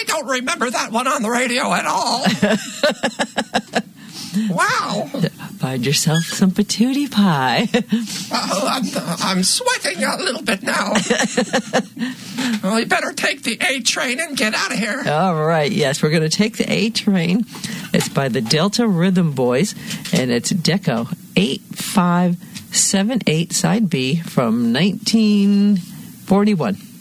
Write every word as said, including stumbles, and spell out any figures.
I don't remember that one on the radio at all. Wow. Find yourself some patootie pie. Oh, I'm, I'm sweating a little bit now. Well, we better take the A train and get out of here. All right. Yes, we're going to take the A train. It's by the Delta Rhythm Boys, and it's Deco eight five seven eight, side B, from nineteen forty-one.